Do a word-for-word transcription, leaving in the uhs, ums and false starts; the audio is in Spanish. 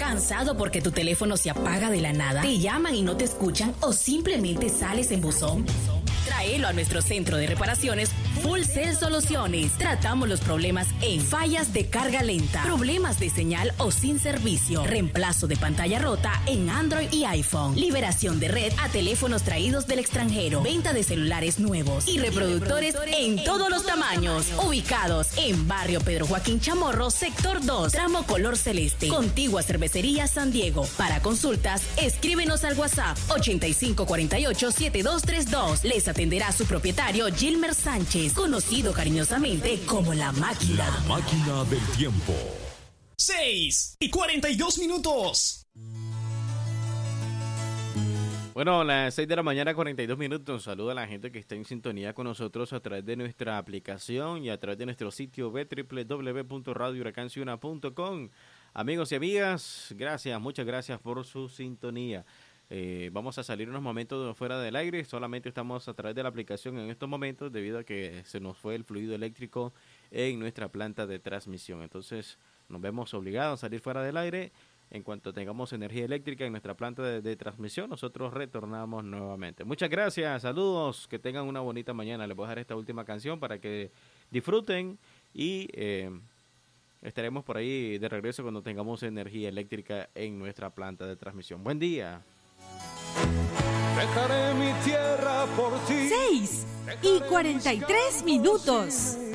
¿Cansado porque tu teléfono se apaga de la nada? ¿Te llaman y no te escuchan o simplemente sales en buzón? Tráelo a nuestro centro de reparaciones Full Cell Soluciones. Tratamos los problemas en fallas de carga lenta, problemas de señal o sin servicio, reemplazo de pantalla rota en Android y iPhone, liberación de red a teléfonos traídos del extranjero, venta de celulares nuevos y reproductores en todos los tamaños. Ubicados en Barrio Pedro Joaquín Chamorro, Sector dos, tramo color celeste, contigua Cervecería San Diego. Para consultas, escríbenos al WhatsApp ochenta y cinco cuarenta y ocho setenta y dos treinta y dos. Les atenderá su propietario Gilmer Sánchez, conocido cariñosamente como La Máquina. La Máquina del Tiempo. seis y cuarenta y dos minutos. Bueno, las seis de la mañana, cuarenta y dos minutos. Saluda a la gente que está en sintonía con nosotros a través de nuestra aplicación y a través de nuestro sitio web doble u doble u doble u punto radio huracán ciuna punto com. Amigos y amigas, gracias, muchas gracias por su sintonía. Eh, vamos a salir unos momentos fuera del aire, solamente estamos a través de la aplicación en estos momentos debido a que se nos fue el fluido eléctrico en nuestra planta de transmisión. Entonces nos vemos obligados a salir fuera del aire. En cuanto tengamos energía eléctrica en nuestra planta de, de transmisión, nosotros retornamos nuevamente. Muchas gracias, saludos, que tengan una bonita mañana. Les voy a dejar esta última canción para que disfruten y eh, estaremos por ahí de regreso cuando tengamos energía eléctrica en nuestra planta de transmisión. Buen día. Dejaré mi tierra por ti. seis y cuarenta y tres minutos.